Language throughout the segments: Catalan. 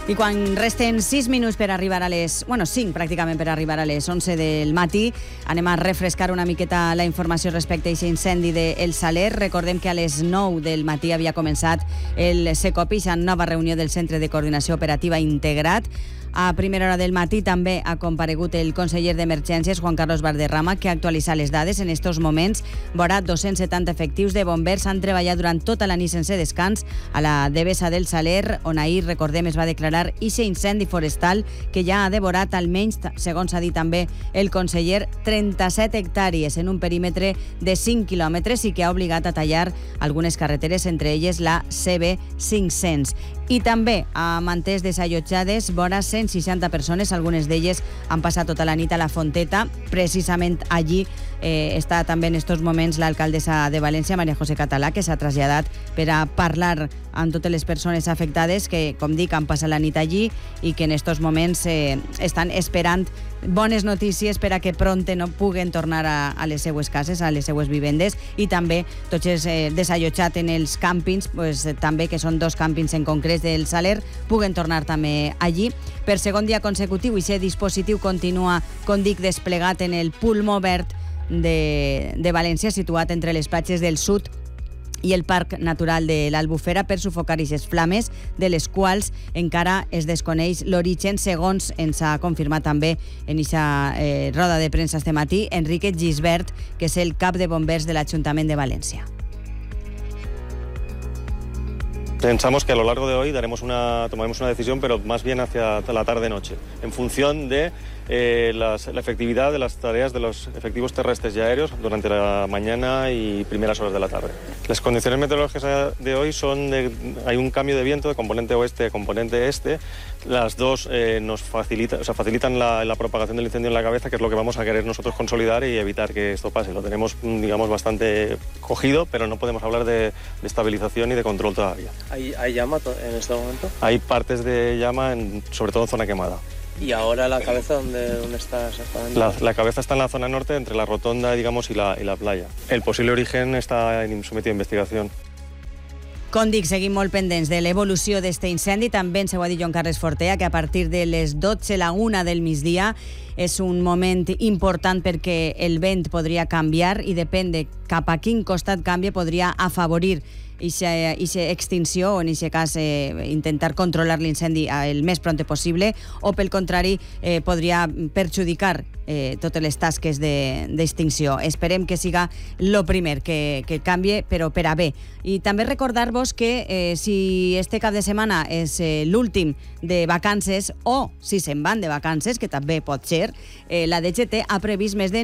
I quan resten 6 minuts per arribar a les... 5 pràcticament per arribar a les 11 del matí, anem a refrescar una miqueta la informació respecte a aquest incendi d'El Saler. Recordem que a les 9 del matí havia començat el SECOPI, la nova reunió del Centre de Coordinació Operativa Integrat. A primera hora del matí també ha comparegut el conseller d'Emergències, Juan Carlos Valderrama, que ha actualitzat les dades. En estos moments, vora 270 efectius de bombers han treballat durant tota la nit sense descans a la devesa del Saler, on ahir, recordem, es va declarar ixe incendi forestal que ja ha devorat almenys, segons ha dit també el conseller, 37 hectàrees en un perímetre de 5 quilòmetres i que ha obligat a tallar algunes carreteres, entre elles la CB500. I també ha mantès desallotjades vora 160 persones, algunes d'elles han passat tota la nit a la Fonteta. Precisament allí està també en estos moments l'alcaldessa de València, María José Català, que s'ha traslladat per a parlar amb totes les persones afectades que, com dic, han passat la nit allí i que en estos moments estan esperant bones notícies per a que pronte no puguen tornar a les seues cases, a les seues vivendes, i també tots els desallotjats en els càmpings, també, que són 2 càmpings en concret del Saler, puguen tornar també allí. Per segon dia consecutiu, aquest dispositiu continua, com dic, desplegat en el pulmó verd de València, situat entre les platges del sud i el Parc Natural de l'Albufera, per sufocar aquestes flames, de les quals encara es desconeix l'origen, segons ens ha confirmat també en aquesta roda de premsa este matí Enrique Gisbert, que és el cap de bombers de l'Ajuntament de València. Pensamos que a lo largo de hoy tomaremos una decisión, pero más bien hacia la tarde-noche, en función de la efectividad de las tareas de los efectivos terrestres y aéreos durante la mañana y primeras horas de la tarde. Las condiciones meteorológicas de hoy hay un cambio de viento de componente oeste a componente este. Las dos nos facilitan la propagación del incendio en la cabeza, que es lo que vamos a querer nosotros consolidar y evitar que esto pase. Lo tenemos, digamos, bastante cogido, pero no podemos hablar de estabilización y de control todavía. ¿Hay llama en este momento? Hay partes de llama, sobre todo en zona quemada. ¿Y ahora la cabeza dónde está exactamente? La cabeza está en la zona norte, entre la rotonda, digamos, y la playa. El posible origen está sometido a investigación. Com dic, seguim molt pendents de l'evolució d'aquest incendi. També ens ho ha dit Joan Carles Fortea, que a partir de les 12, la 1 del migdia, és un moment important perquè el vent podria canviar i depèn de cap a quin costat canvia, podria afavorir aquesta extinció, o en aquest cas intentar controlar l'incendi el més pront possible, o pel contrari podria perjudicar totes les tasques d'extinció. Esperem que siga el primer, que canvie, però per a bé. I també recordar-vos que si este cap de setmana és l'últim de vacances, o si se'n van de vacances, que també pot ser, la DGT ha previst més de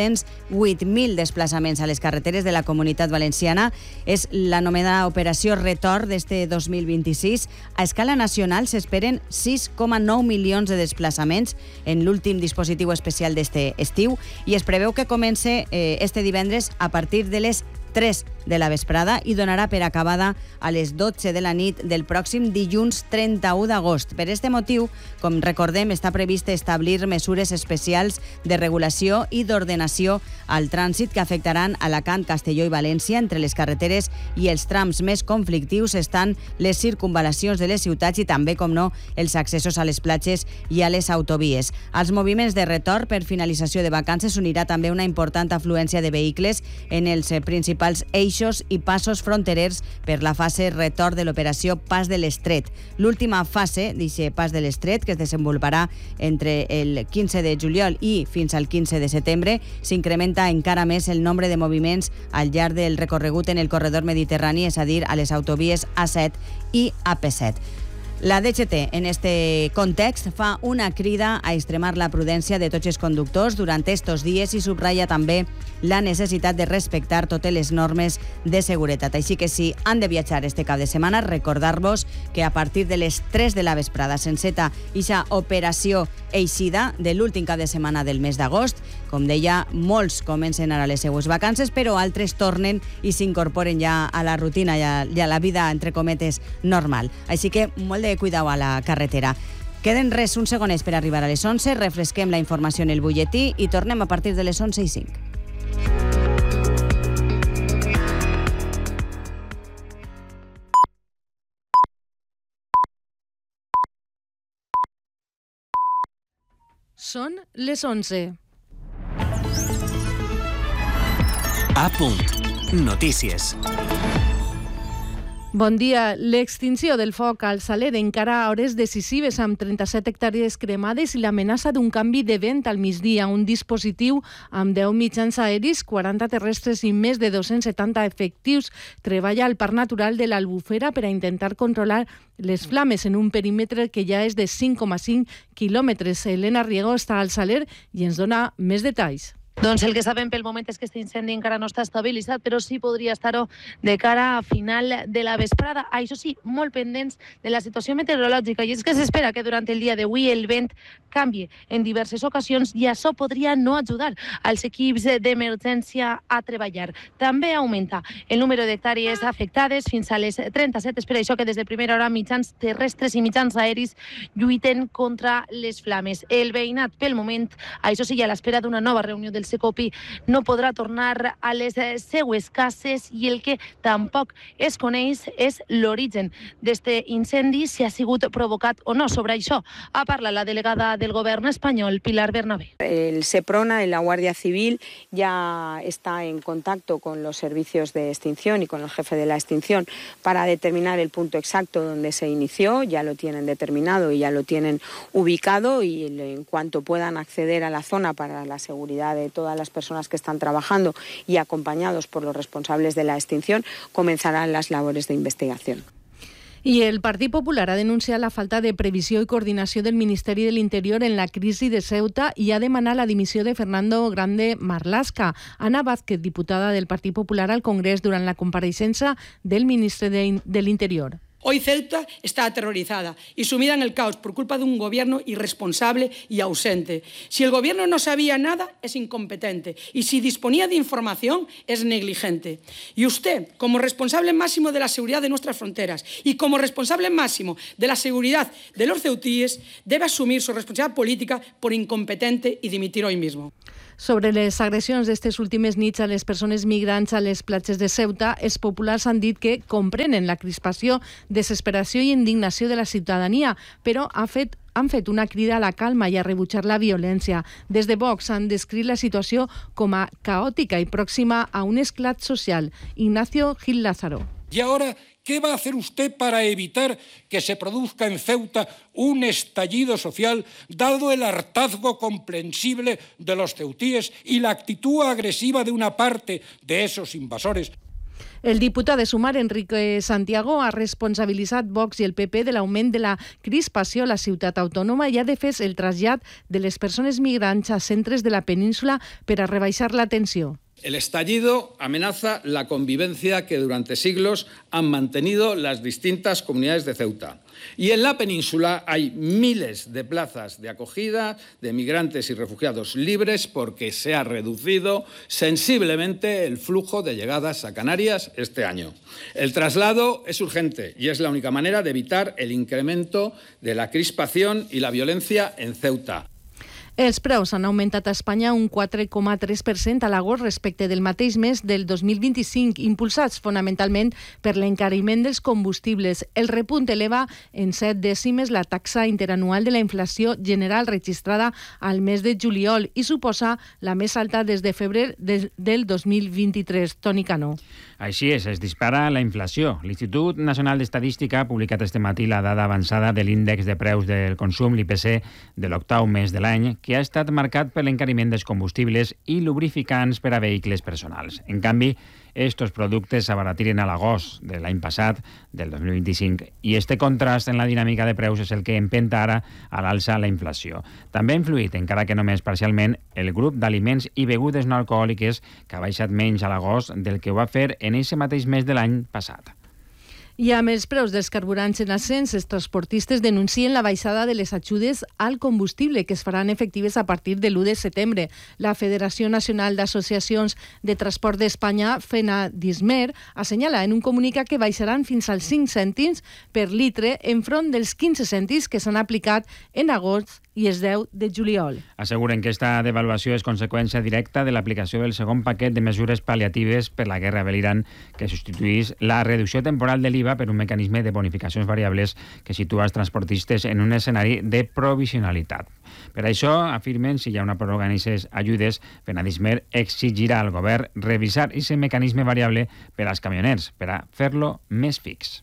908.000 desplaçaments a les carreteres de la Comunitat Valenciana. És l'anomenada Operació Retorn d'este 2026. A escala nacional s'esperen 6,9 milions de desplaçaments en l'últim dispositiu especial d'este estiu, i es preveu que comence este divendres a partir de les 3 de la vesprada i donarà per acabada a les 12 de la nit del pròxim dilluns 31 d'agost. Per este motiu, com recordem, està previst establir mesures especials de regulació i d'ordenació al trànsit que afectaran Alacant, Castelló i València. Entre les carreteres i els trams més conflictius estan les circunvalacions de les ciutats i també, com no, els accessos a les platges i a les autovies. Als moviments de retorn per finalització de vacances s'unirà també una important afluència de vehicles en els principals eixos i passos fronterers per la fase retorn de l'operació Pas de l'Estret. L'última fase d'aquest Pas de l'Estret, que es desenvoluparà entre el 15 de juliol i fins al 15 de setembre, s'incrementa encara més el nombre de moviments al llarg del recorregut en el corredor mediterrani, és a dir, a les autovies A7 i AP7. La DGT, en este context, fa una crida a extremar la prudència de tots els conductors durant estos dies i subratlla també la necessitat de respectar totes les normes de seguretat. Així que si han de viatjar este cap de setmana, recordar-vos que a partir de les 3 de la vesprada s'enceta aquesta operació eixida de l'últim cap de setmana del mes d'agost. Com deia, molts comencen ara les seues vacances, però altres tornen i s'incorporen ja a la rutina i a la vida, entre cometes, normal. Així que molt de cuidado a la carretera. Queden uns segonets per arribar a les 11, refresquem la informació en el butlletí i tornem a partir de les 11:05. Són les 11. A punt. Notícies. Bon dia. L'extinció del foc al Saler encara a hores decisives amb 37 hectàrees cremades i l'amenaça d'un canvi de vent al migdia. Un dispositiu amb 10 mitjans aeris, 40 terrestres i més de 270 efectius treballa al Parc Natural de l'Albufera per a intentar controlar les flames en un perímetre que ja és de 5,5 quilòmetres. Elena Riego està al Saler i ens dona més detalls. Doncs el que sabem pel moment és que aquest incendi encara no està estabilitzat, però sí podria estar-ho de cara a final de la vesprada. Això sí, molt pendents de la situació meteorològica, i és que s'espera que durant el dia d'avui el vent canvi en diverses ocasions i això podria no ajudar als equips d'emergència a treballar. També augmenta el número d'hectàrees afectades fins a les 37. És per això que des de primera hora mitjans terrestres i mitjans aeris lluiten contra les flames. El veïnat, pel moment, això sí, a l'espera d'una nova reunió del Secopi, no podrà tornar a les seues cases i el que tampoc es coneix és l'origen d'este incendi, si ha sigut provocat o no. Sobre això ha parlat la delegada del Govern espanyol, Pilar Bernabé. El SEPRONA, la Guardia Civil, ya está en contacto con los servicios de extinción y con el jefe de la extinción para determinar el punto exacto donde se inició. Ya lo tienen determinado y ya lo tienen ubicado, y en cuanto puedan acceder a la zona para la seguridad de todas las personas que están trabajando y acompañados por los responsables de la extinción, comenzarán las labores de investigación. I el Partit Popular ha denunciat la falta de previsió i coordinació del Ministeri de l'Interior en la crisi de Ceuta i ha demanat la dimissió de Fernando Grande Marlaska. Ana Vázquez, diputada del Partit Popular al Congrés, durant la compareixença del ministre de l'Interior. Hoy Ceuta está aterrorizada y sumida en el caos por culpa de un gobierno irresponsable y ausente. Si el gobierno no sabía nada, es incompetente. Y si disponía de información, es negligente. Y usted, como responsable máximo de la seguridad de nuestras fronteras y como responsable máximo de la seguridad de los ceutíes, debe asumir su responsabilidad política por incompetente y dimitir hoy mismo. Sobre les agressions d'estes últimes nits a les persones migrants a les platges de Ceuta, els populars han dit que comprenen la crispació, desesperació i indignació de la ciutadania, però han fet una crida a la calma i a rebutjar la violència. Des de Vox han descrit la situació com a caòtica i pròxima a un esclat social. Ignacio Gil Lázaro. Y ahora, ¿qué va a hacer usted para evitar que se produzca en Ceuta un estallido social, dado el hartazgo comprensible de los ceutíes y la actitud agresiva de una parte de esos invasores? El diputat de Sumar, Enrique Santiago, ha responsabilitzat Vox i el PP de l'augment de la crispació a la ciutat autònoma i ha defès el trasllat de les persones migrants a centres de la península per a rebaixar la tensió. El estallido amenaza la convivencia que durante siglos han mantenido las distintas comunidades de Ceuta. Y en la península hay miles de plazas de acogida de migrantes y refugiados libres porque se ha reducido sensiblemente el flujo de llegadas a Canarias este año. El traslado es urgente y es la única manera de evitar el incremento de la crispación y la violencia en Ceuta. Els preus han augmentat a Espanya un 4,3% a l'agost respecte del mateix mes del 2025, impulsats fonamentalment per l'encariment dels combustibles. El repunt eleva en 7 dècimes la taxa interanual de la inflació general registrada al mes de juliol i suposa la més alta des de febrer del 2023. Toni Cano. Així és, es dispara la inflació. L'Institut Nacional d'Estadística ha publicat este matí la dada avançada de l'índex de preus del consum, l'IPC, de l'octau mes de l'any, que ha estat marcat per l'encariment dels combustibles i lubrificants per a vehicles personals. En canvi, estos productes s'abaratiren a l'agost de l'any passat, del 2025, i este contrast en la dinàmica de preus és el que empenta ara a l'alça la inflació. També ha influït, encara que només parcialment, el grup d'aliments i begudes no alcohòliques, que ha baixat menys a l'agost del que ho va fer en aquest mateix mes de l'any passat. I amb els preus dels carburants en ascens, els transportistes denuncien la baixada de les ajudes al combustible que es faran efectives a partir de l'1 de setembre. La Federació Nacional d'Associacions de Transport d'Espanya, FENADISMER, assenyala en un comunicat que baixaran fins als 5 cèntims per litre enfront dels 15 cèntims que s'han aplicat en agost i el 10 de juliol. Asseguren que esta devaluació és conseqüència directa de l'aplicació del segon paquet de mesures pal·liatives per la guerra de l'Iran, que substituís la reducció temporal de l'IVA per un mecanisme de bonificacions variables que situa els transportistes en un escenari de provisionalitat. Per això, afirmen, si hi ha una pròrroga en aquestes ajudes, Fenadismer exigirà al govern revisar aquest mecanisme variable per als camioners, per a fer-lo més fix.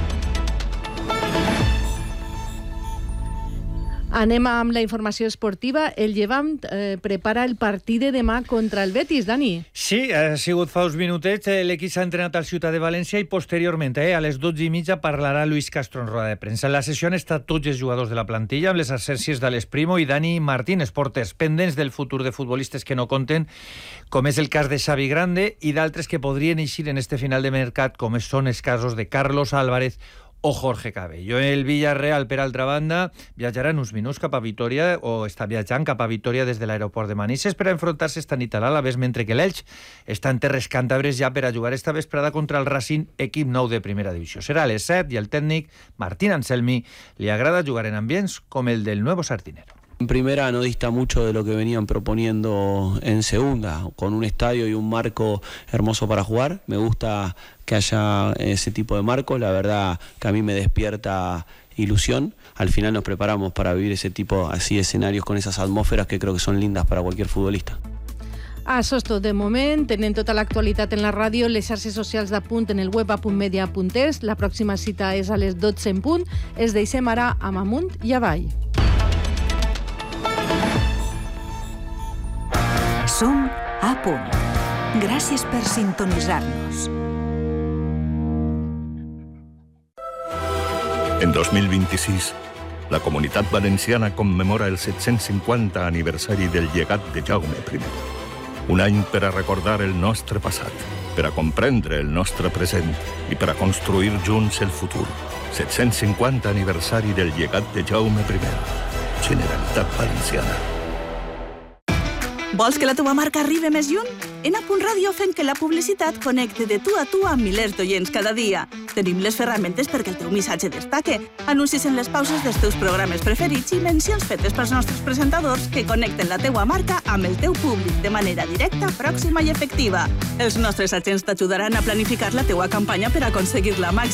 Anem amb la informació esportiva. El Llevant prepara el partit de demà contra el Betis, Dani. Sí, ha sigut fa uns minutets. L'equip s'ha entrenat al Ciutat de València i posteriorment, a les 12:30, parlarà Luis Castro en roda de premsa. En la sessió han estat tots els jugadors de la plantilla, amb les absències d'Àlex Primo i Dani Martínez, porters pendents del futur de futbolistes que no compten, com és el cas de Xavi Grande i d'altres que podrien eixir en este final de mercat, com són els casos de Carlos Álvarez o Jorge Cabello. El Villarreal, per altra banda, viatjarà en uns minuts cap a Vitoria, o està viatjant cap a Vitoria des de l'aeroport de Manises per a enfrontar-se esta nit a l'Alavés, mentre que l'Elx està en terres càntabres ja per a jugar esta vesprada contra el Racing, equip nou de primera divisió. Serà a les 7 i el tècnic Martín Anselmi li agrada jugar en ambients com el del Nuevo Sardinero. En primera no dista mucho de lo que venían proponiendo en segunda, con un estadio y un marco hermoso para jugar. Me gusta que haya ese tipo de marcos, la verdad que a mí me despierta ilusión. Al final nos preparamos para vivir ese tipo así de escenarios con esas atmósferas que creo que son lindas para cualquier futbolista. Això és tot de moment. Tenen tota l'actualitat en la ràdio, les xarxes socials d'Apunt en el web apuntmedia.es. La pròxima cita és a les 12 en punt. Es deixem ara amb amunt i avall. Som a punt. Gràcies per sintonitzar-nos. En 2026, la Comunitat Valenciana commemora el 750 aniversari del llegat de Jaume I. Un any per a recordar el nostre passat, per a comprendre el nostre present i per a construir junts el futur. 750 aniversari del llegat de Jaume I. Generalitat Valenciana. Vols que la teva marca arribi més lluny? En A.Radio fem que la publicitat connecte de tu a tu amb milers d'oients cada dia. Tenim les ferramentes perquè el teu missatge destaque, anuncis en les pauses dels teus programes preferits i mencions fetes pels nostres presentadors que connecten la teua marca amb el teu públic de manera directa, pròxima i efectiva. Els nostres agents t'ajudaran a planificar la teua campanya per aconseguir la màxima